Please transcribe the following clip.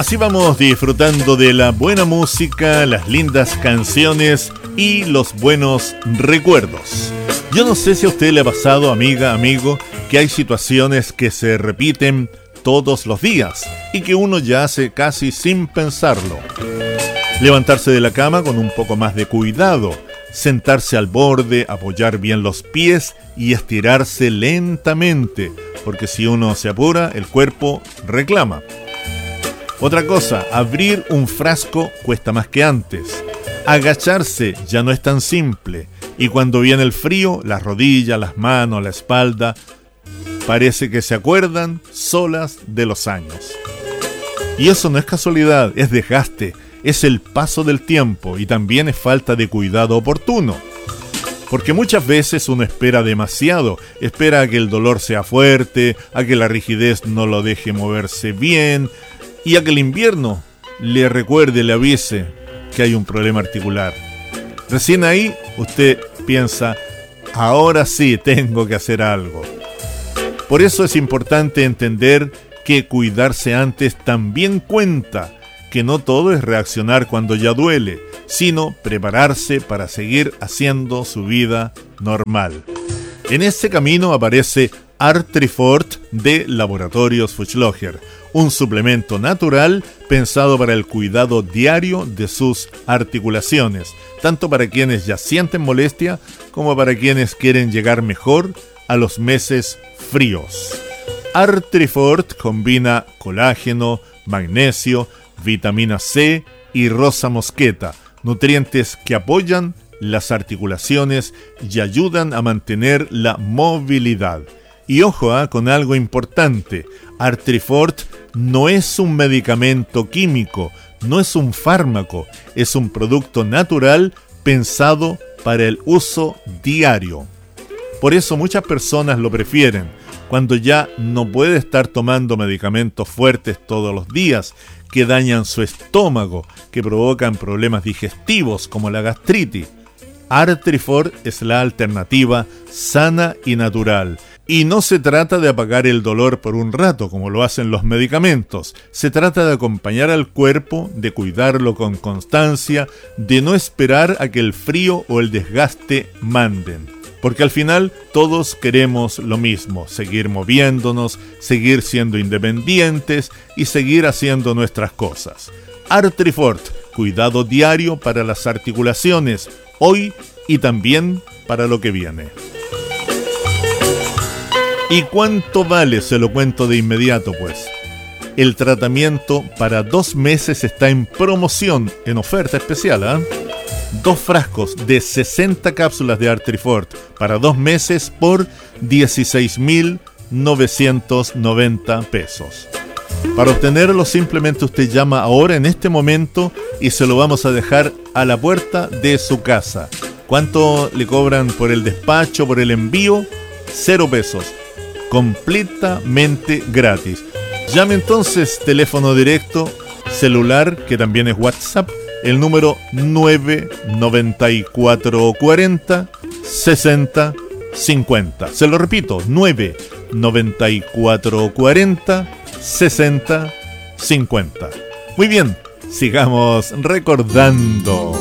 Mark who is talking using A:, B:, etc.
A: Así vamos disfrutando de la buena música, las lindas canciones y los buenos recuerdos. Yo no sé si a usted le ha pasado, amiga, amigo, que hay situaciones que se repiten todos los días y que uno ya hace casi sin pensarlo. Levantarse de la cama con un poco más de cuidado, sentarse al borde, apoyar bien los pies y estirarse lentamente, porque si uno se apura, el cuerpo reclama. Otra cosa, abrir un frasco cuesta más que antes. Agacharse ya no es tan simple. Y cuando viene el frío, las rodillas, las manos, la espalda, parece que se acuerdan solas de los años. Y eso no es casualidad, es desgaste, es el paso del tiempo y también es falta de cuidado oportuno. Porque muchas veces uno espera demasiado, espera a que el dolor sea fuerte, a que la rigidez no lo deje moverse bien, y a que el invierno le recuerde, le avise que hay un problema articular. Recién ahí usted piensa, ahora sí tengo que hacer algo. Por eso es importante entender que cuidarse antes también cuenta, que no todo es reaccionar cuando ya duele, sino prepararse para seguir haciendo su vida normal. En ese camino aparece Artrifort de Laboratorios Fuchsloger, un suplemento natural pensado para el cuidado diario de sus articulaciones, tanto para quienes ya sienten molestia como para quienes quieren llegar mejor a los meses fríos. Artrifort combina colágeno, magnesio, vitamina C y rosa mosqueta, nutrientes que apoyan las articulaciones y ayudan a mantener la movilidad. Y ojo, con algo importante, Artrifort no es un medicamento químico, no es un fármaco, es un producto natural pensado para el uso diario. Por eso muchas personas lo prefieren cuando ya no puede estar tomando medicamentos fuertes todos los días que dañan su estómago, que provocan problemas digestivos como la gastritis. Artrifort es la alternativa sana y natural. Y no se trata de apagar el dolor por un rato, como lo hacen los medicamentos. Se trata de acompañar al cuerpo, de cuidarlo con constancia, de no esperar a que el frío o el desgaste manden. Porque al final todos queremos lo mismo, seguir moviéndonos, seguir siendo independientes y seguir haciendo nuestras cosas. Artrifort, cuidado diario para las articulaciones, hoy y también para lo que viene. ¿Y cuánto vale? Se lo cuento de inmediato, pues. El tratamiento para 2 meses está en promoción, en oferta especial, 2 frascos de 60 cápsulas de Artrifort para 2 meses por 16.990 pesos. Para obtenerlo simplemente usted llama ahora en este momento y se lo vamos a dejar a la puerta de su casa. ¿Cuánto le cobran por el despacho, por el envío? 0 pesos. Completamente gratis. Llame entonces, teléfono directo, celular, que también es WhatsApp, el número 99440 60 50. Se lo repito, 99440 60 50. Muy bien, sigamos recordando.